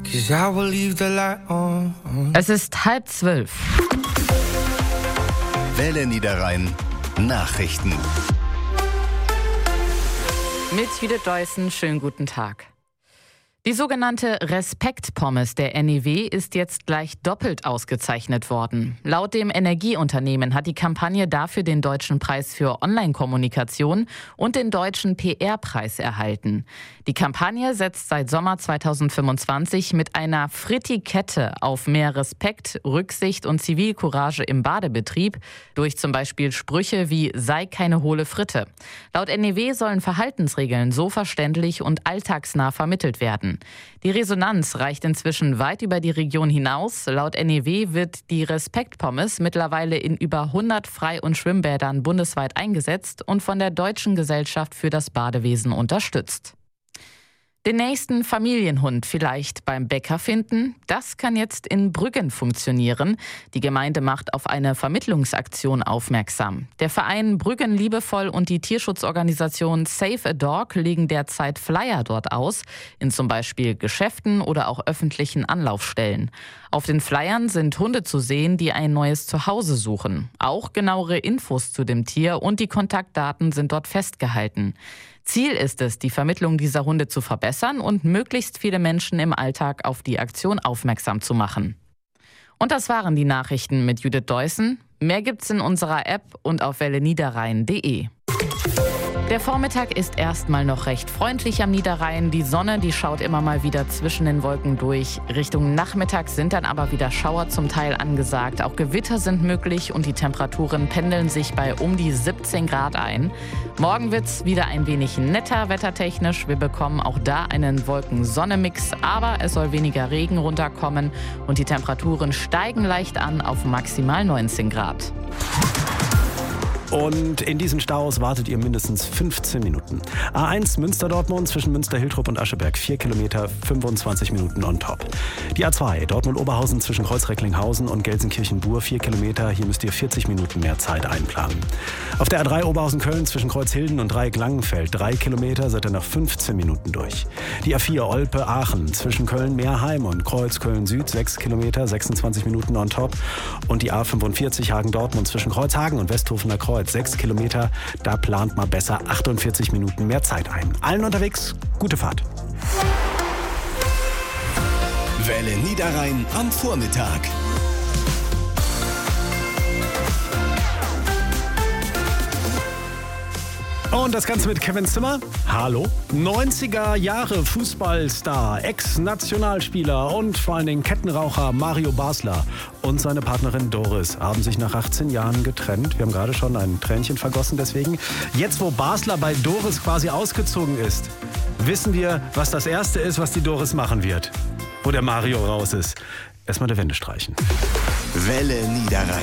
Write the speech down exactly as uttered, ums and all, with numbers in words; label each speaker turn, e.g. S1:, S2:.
S1: 'cause I will leave the light on.
S2: Es ist halb zwölf.
S3: Welle Niederrhein Nachrichten.
S2: Mit Judith Deussen, schönen guten Tag. Die sogenannte Respekt-Pommes der N E W ist jetzt gleich doppelt ausgezeichnet worden. Laut dem Energieunternehmen hat die Kampagne dafür den Deutschen Preis für Online-Kommunikation und den Deutschen P R-Preis erhalten. Die Kampagne setzt seit Sommer zweitausendfünfundzwanzig mit einer Fritti-Kette auf mehr Respekt, Rücksicht und Zivilcourage im Badebetrieb durch zum Beispiel Sprüche wie „Sei keine hohle Fritte". Laut N E W sollen Verhaltensregeln so verständlich und alltagsnah vermittelt werden. Die Resonanz reicht inzwischen weit über die Region hinaus. Laut N E W wird die Respekt-Pommes mittlerweile in über hundert Frei- und Schwimmbädern bundesweit eingesetzt und von der Deutschen Gesellschaft für das Badewesen unterstützt. Den nächsten Familienhund vielleicht beim Bäcker finden? Das kann jetzt in Brüggen funktionieren. Die Gemeinde macht auf eine Vermittlungsaktion aufmerksam. Der Verein Brüggen Liebevoll und die Tierschutzorganisation Save a Dog legen derzeit Flyer dort aus, in zum Beispiel Geschäften oder auch öffentlichen Anlaufstellen. Auf den Flyern sind Hunde zu sehen, die ein neues Zuhause suchen. Auch genauere Infos zu dem Tier und die Kontaktdaten sind dort festgehalten. Ziel ist es, die Vermittlung dieser Hunde zu verbessern und möglichst viele Menschen im Alltag auf die Aktion aufmerksam zu machen. Und das waren die Nachrichten mit Judith Deussen. Mehr gibt's in unserer App und auf welle niederrhein punkt de. Der Vormittag ist erstmal noch recht freundlich am Niederrhein. Die Sonne, die schaut immer mal wieder zwischen den Wolken durch. Richtung Nachmittag sind dann aber wieder Schauer zum Teil angesagt. Auch Gewitter sind möglich und die Temperaturen pendeln sich bei um die siebzehn Grad ein. Morgen wird's wieder ein wenig netter wettertechnisch. Wir bekommen auch da einen Wolken-Sonne-Mix, aber es soll weniger Regen runterkommen und die Temperaturen steigen leicht an auf maximal neunzehn Grad.
S4: Und in diesen Staus wartet ihr mindestens fünfzehn Minuten. A eins Münster-Dortmund zwischen Münster-Hiltrop und Ascheberg, vier Kilometer, fünfundzwanzig Minuten on top. Die A zwei Dortmund-Oberhausen zwischen Kreuz-Recklinghausen und Gelsenkirchen-Bur, vier Kilometer, hier müsst ihr vierzig Minuten mehr Zeit einplanen. Auf der A drei Oberhausen-Köln zwischen Kreuzhilden und Dreieck-Langenfeld, drei Kilometer, seid ihr nach fünfzehn Minuten durch. Die A vier Olpe-Aachen zwischen Köln-Meerheim und Kreuz-Köln-Süd, sechs Kilometer, sechsundzwanzig Minuten on top. Und die A fünfundvierzig Hagen-Dortmund zwischen Kreuzhagen und Westhofener Kreuz, sechs Kilometer, da plant mal besser achtundvierzig Minuten mehr Zeit ein. Allen unterwegs, gute Fahrt.
S3: Welle Niederrhein am Vormittag.
S4: Und das Ganze mit Kevin Zimmer. Hallo. neunziger Jahre Fußballstar, Ex-Nationalspieler und vor allen Dingen Kettenraucher Mario Basler und seine Partnerin Doris haben sich nach achtzehn Jahren getrennt. Wir haben gerade schon ein Tränchen vergossen deswegen. Jetzt, wo Basler bei Doris quasi ausgezogen ist, wissen wir, was das Erste ist, was die Doris machen wird, wo der Mario raus ist. Erstmal der Wände streichen.
S3: Welle Niederrhein.